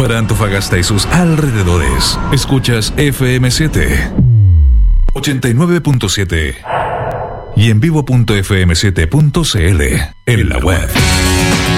para Antofagasta y sus alrededores. Escuchas FM7 89.7 y en vivo.fm7.cl en la web.